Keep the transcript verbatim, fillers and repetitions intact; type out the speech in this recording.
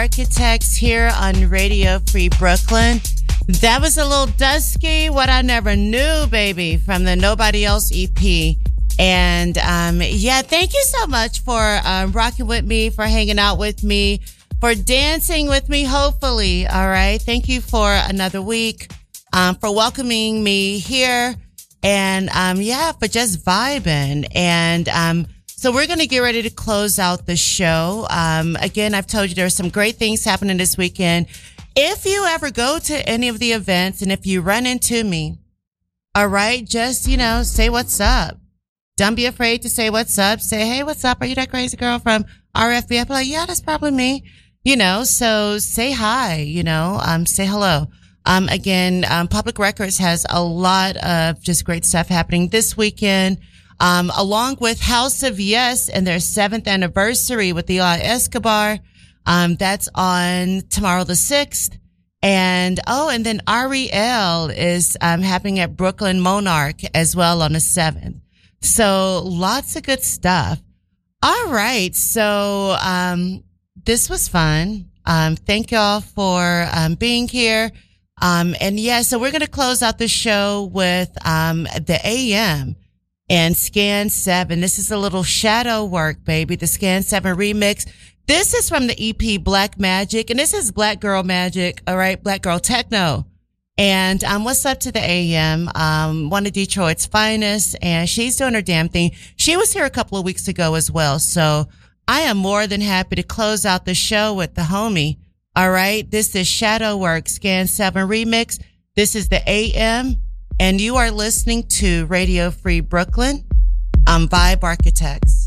Architects here on Radio Free Brooklyn. That was a little dusky, What I Never Knew, baby, from the Nobody Else E P. And um, yeah, thank you so much for um, rocking with me, for hanging out with me, for dancing with me, hopefully. All right. Thank you for another week, um, for welcoming me here. And um, yeah, for just vibing. And um, so we're going to get ready to close out the show. Um, again, I've told you there are some great things happening this weekend. If you ever go to any of the events and if you run into me, all right, just, you know, say what's up. Don't be afraid to say what's up. Say, hey, what's up? Are you that crazy girl from R F B? I'm like, yeah, that's probably me. You know, so say hi, you know, um, say hello. Um, again, um, Public Records has a lot of just great stuff happening this weekend. Um, along with House of Yes and their seventh anniversary with the Escobar. Um, that's on tomorrow the sixth. And, oh, and then Ariel is, um, happening at Brooklyn Monarch as well on the seventh. So lots of good stuff. All right. So, um, this was fun. Um, thank y'all for, um, being here. Um, and yeah, so we're going to close out the show with, um, the A M and Scan seven. This is a little shadow work, baby. The Scan seven remix. This is from the E P Black Magic, and this is Black Girl Magic. All right. Black Girl Techno. And, um, what's up to the A M? Um, one of Detroit's finest, and she's doing her damn thing. She was here a couple of weeks ago as well. So I am more than happy to close out the show with the homie. All right. This is Shadow Work Scan seven remix. This is the A M, and you are listening to Radio Free Brooklyn on Vibe Architects.